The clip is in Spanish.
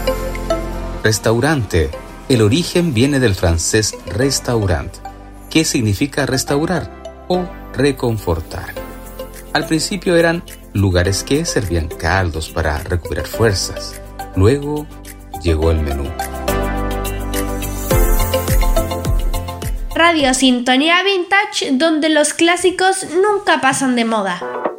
Restaurante. El origen viene del francés restaurant, que significa restaurar o reconfortar. Al principio eran lugares que servían caldos para recuperar fuerzas. Luego llegó el menú. Radio Sintonía Vintage, donde los clásicos nunca pasan de moda.